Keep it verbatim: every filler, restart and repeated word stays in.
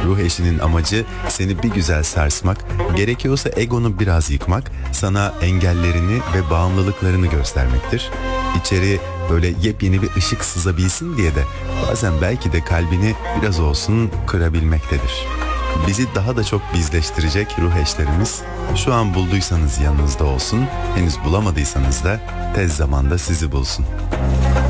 Ruh eşinin amacı seni bir güzel sarsmak, gerekiyorsa egonu biraz yıkmak, sana engellerini ve bağımlılıklarını göstermektir. İçeri böyle yepyeni bir ışık sızabilsin diye de bazen belki de kalbini biraz olsun kırabilmektedir. Bizi daha da çok bizleştirecek ruh eşlerimiz şu an bulduysanız yanınızda olsun, henüz bulamadıysanız da tez zamanda sizi bulsun.